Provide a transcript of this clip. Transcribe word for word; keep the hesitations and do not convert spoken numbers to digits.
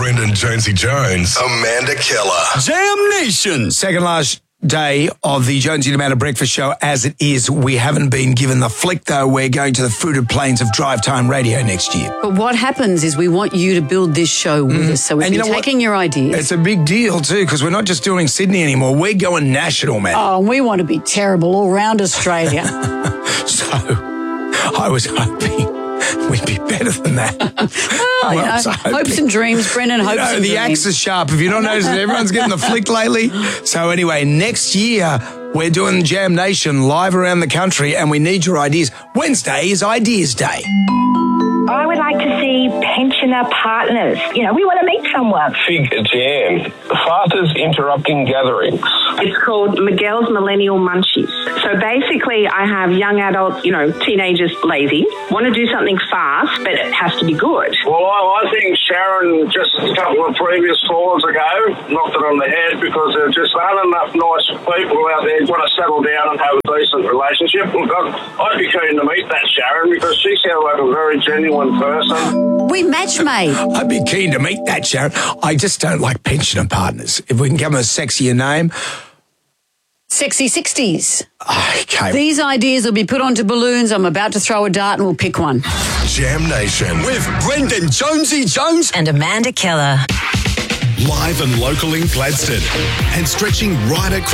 Brendan Jonesy Jones, Amanda Keller. Jam Nation. Second last day of the Jonesy and Amanda Breakfast Show as it is. We haven't been given the flick, though. We're going to the fruited plains of Drive Time Radio next year. But what happens is we want you to build this show with mm. us. So we've and been you know taking what? your ideas. It's a big deal, too, because we're not just doing Sydney anymore. We're going national, man. Oh, and we want to be terrible all around Australia. So I was hoping we'd be better than that. well, you know, hopes and dreams, Brendan, hopes you know, and the dreams. The axe is sharp. If you don't notice it, everyone's getting the flick lately. So anyway, next year, we're doing Jam Nation live around the country, and we need your ideas. Wednesday is Ideas Day. I would like to see pensioner partners. You know, we want to meet someone. Fig Jam. Fathers interrupting gatherings. It's called Miguel's Millennial Munchies. So basically, I have young adults, you know, teenagers lazy, want to do something fast, but it has to be good. Well, I, I think Sharon, just a couple of previous callers ago, knocked it on the head because there just aren't enough nice people out there who want to settle down and have a decent relationship. Look, I'd, I'd be keen to meet that Sharon because she sounds like a very genuine person. We match made. I'd be keen to meet that, Sharon. I just don't like pensioner partners. If we can give them a sexier name. Sexy sixties. Okay. These ideas will be put onto balloons. I'm about to throw a dart and we'll pick one. Jam Nation with Brendan Jonesy Jones and Amanda Keller. Live and local in Gladstone and stretching right across